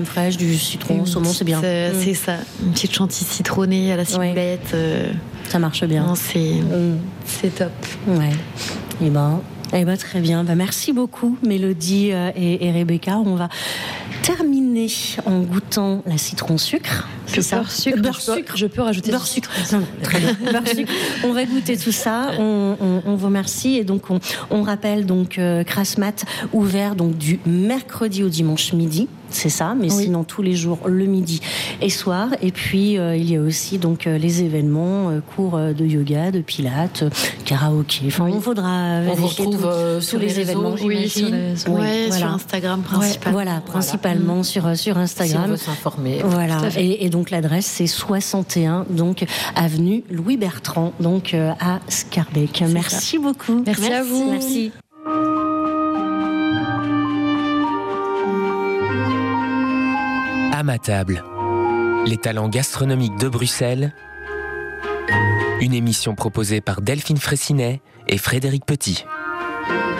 Fraîche, du citron, saumon, c'est bien. C'est ça, une petite chantilly citronnée à la ciboulette. Ça marche bien. Non, c'est top. Ouais. Et ben, très bien. Merci beaucoup, Mélodie et Rebecca. On va terminer en goûtant la citron sucre. C'est ça. Beurre sucre. Je peux rajouter beurre sucre. Non, très bien. Beurre sucre. On va goûter tout ça. On vous remercie et donc on rappelle donc Crassmat ouvert donc du mercredi au dimanche midi. C'est ça, mais sinon tous les jours le midi et soir. Et puis il y a aussi donc les événements, cours de yoga, de pilates, karaoké. Enfin, on faudra vérifier tous les événements. Sur Instagram principalement. Voilà, principalement sur Instagram. Si on veut s'informer. Voilà. Et donc l'adresse c'est 61 donc avenue Louis Bertrand donc à Scarbeck. Merci beaucoup. Merci à vous. Merci. À ma table, les talents gastronomiques de Bruxelles. Une émission proposée par Delphine Fraissinet et Frédéric Petit.